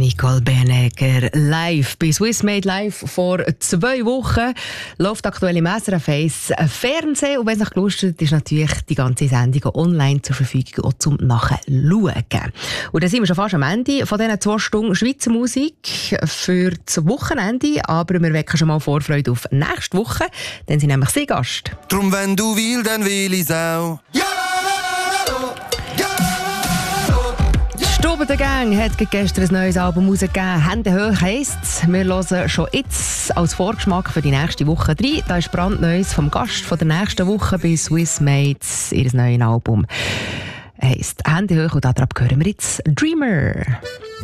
Nicole Bernegger live bei Swiss Made Live vor 2 Wochen. Läuft aktuell im SRF 1 Fernsehen. Und wenn es euch gelustet ist natürlich die ganze Sendung online zur Verfügung auch zum Nachschauen. Und dann sind wir schon fast am Ende von diesen 2 Stunden Schweizer Musik für das Wochenende. Aber wir wecken schon mal Vorfreude auf nächste Woche. Dann sind nämlich Sie Gast. Drum, wenn du willst, dann will ich's auch. Stube der Gang hat gestern ein neues Album rausgegeben. «Hände hoch» heisst's. Wir hören schon jetzt als Vorgeschmack für die nächste Woche rein. Da ist brandneues vom Gast von der nächsten Woche bei Swiss Mates. Ihr neues Album heisst «Hände hoch» und darauf hören wir jetzt «Dreamer».